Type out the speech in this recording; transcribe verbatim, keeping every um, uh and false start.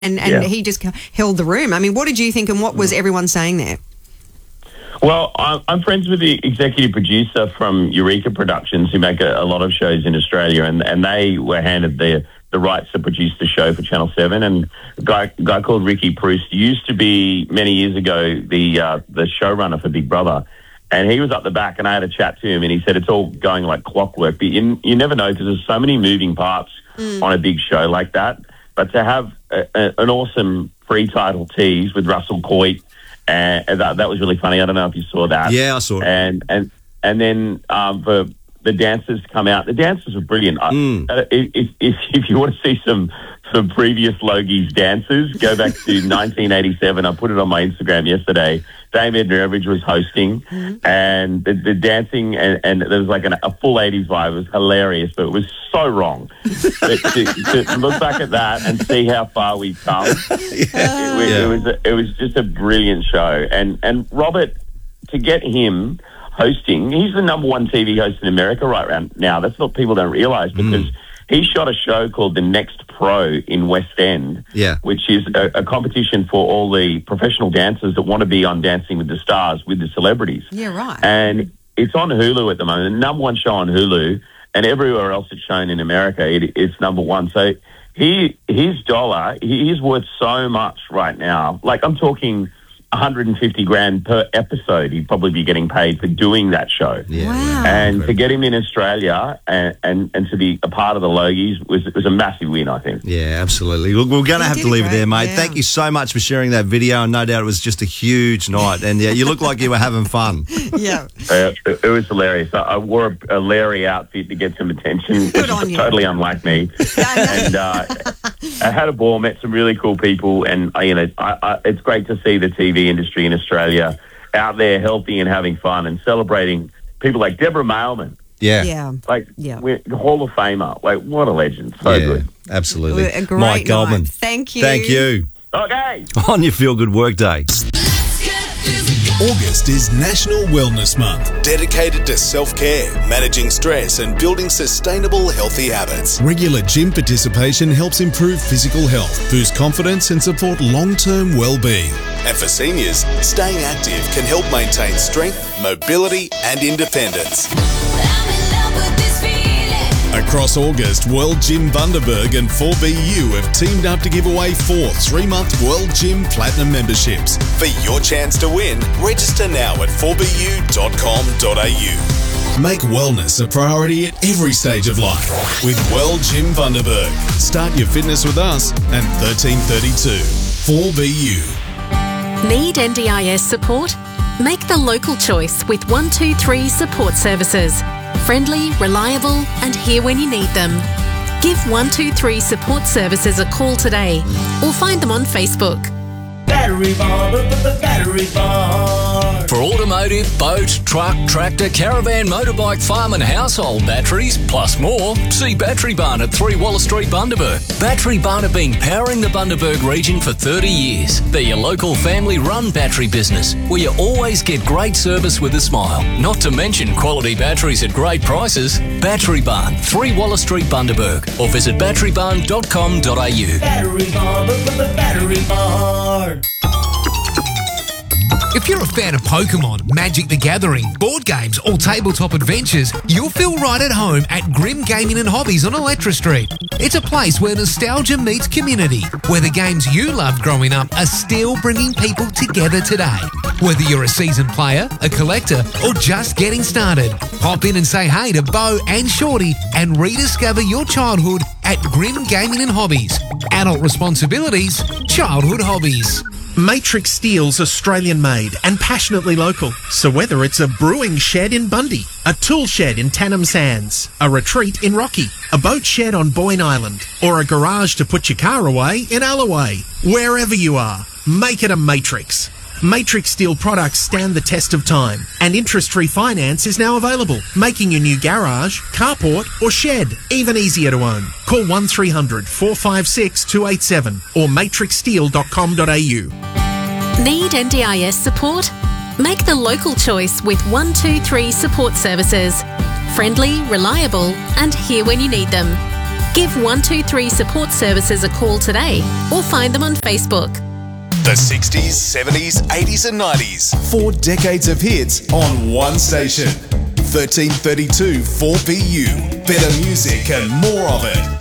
and, and Yeah. he just held the room. I mean, what did you think, and what was everyone saying there? Well, I'm I'm friends with the executive producer from Eureka Productions, who make a, a lot of shows in Australia, and, and they were handed the the rights to produce the show for Channel seven. And a guy, a guy called Ricky Proust used to be, many years ago, the uh, the showrunner for Big Brother. And he was up the back, and I had a chat to him, and he said it's all going like clockwork. But you, you never know, because there's so many moving parts mm. on a big show like that. But to have a, a, an awesome pre-title tease with Russell Coit, and that, that was really funny. I don't know if you saw that. Yeah, I saw it. And and and then um, for the dancers to come out, the dancers were brilliant. Mm. Uh, if, if if you want to see some some previous Logies dancers, go back to nineteen eighty-seven. I put it on my Instagram yesterday. Dame Edna Everage was hosting, mm-hmm. and the, the dancing, and, and there was like an, a full eighties vibe. It was hilarious, but it was so wrong. But to, to look back at that and see how far we've come, yeah. it, it, yeah. it was a, it was just a brilliant show. And and Robert, to get him hosting, he's the number one T V host in America right around now. That's what people don't realise, because mm. he shot a show called The Next Pro in West End, yeah. which is a, a competition for all the professional dancers that want to be on Dancing with the Stars with the celebrities. Yeah, right. And it's on Hulu at the moment, the number one show on Hulu, and everywhere else it's shown in America, it, it's number one. So he his dollar, he, he's worth so much right now. Like, I'm talking one hundred fifty grand per episode he'd probably be getting paid for doing that show. Yeah. Wow. And to get him in Australia and, and, and to be a part of the Logies was was a massive win, I think. Yeah, absolutely. Look, we're going to have to leave great. it there, mate. Yeah. Thank you so much for sharing that video, and no doubt it was just a huge night. And yeah, you look like you were having fun. Yeah. Uh, it, it was hilarious. I, I wore a, a Larry outfit to get some attention, which Good on is you. totally unlike me. And uh, I had a ball, met some really cool people, and I, you know, I, I, it's great to see the T V industry in Australia out there healthy and having fun and celebrating people like Deborah Mailman. Yeah. Yeah. Like, Yeah. we're Hall of Famer. Like, what a legend. So yeah, good. absolutely. A great Mike Goldman. night. Thank you. Thank you. Okay. On your Feel Good Work Day. August is National Wellness Month, dedicated to self-care, managing stress and building sustainable healthy habits. Regular gym participation helps improve physical health, boost confidence and support long-term well-being. And for seniors, staying active can help maintain strength, mobility and independence. Across August, World Gym Bundaberg and four B U have teamed up to give away four three-month World Gym Platinum memberships. For your chance to win, register now at four b u dot com dot a u. Make wellness a priority at every stage of life with World Gym Bundaberg. Start your fitness with us at thirteen thirty-two. four B U. Need N D I S support? Make the local choice with one two three Support Services. Friendly, reliable, and here when you need them. Give one two three Support Services a call today or find them on Facebook. Battery bar, battery bar. For automotive, boat, truck, tractor, caravan, motorbike, farm and household batteries, plus more, see Battery Barn at three Waller Street, Bundaberg. Battery Barn have been powering the Bundaberg region for thirty years. They're your local family-run battery business, where you always get great service with a smile. Not to mention quality batteries at great prices. Battery Barn, three Waller Street, Bundaberg, or visit battery barn dot com dot a u. Battery bar, battery bar. If you're a fan of Pokemon, Magic the Gathering, board games, or tabletop adventures, you'll feel right at home at Grim Gaming and Hobbies on Electra Street. It's a place where nostalgia meets community, where the games you loved growing up are still bringing people together today. Whether you're a seasoned player, a collector, or just getting started, pop in and say hey to Bo and Shorty and rediscover your childhood at Grim Gaming and Hobbies. Adult responsibilities, childhood hobbies. Matrix Steel's Australian made and passionately local. So whether it's a brewing shed in Bundy, a tool shed in Tannum Sands, a retreat in Rocky, a boat shed on Boyne Island, or a garage to put your car away in Alloway, wherever you are, make it a Matrix. Matrix Steel products stand the test of time, and interest-free finance is now available, making your new garage, carport or shed even easier to own. Call one three hundred, four five six, two eight seven or matrix steel dot com dot a u. Need N D I S support? Make the local choice with one two three Support Services. Friendly, reliable, and here when you need them. Give one two three Support Services a call today or find them on Facebook. The sixties, seventies, eighties and nineties. Four decades of hits on one station. thirteen thirty-two four B U. Better music and more of it.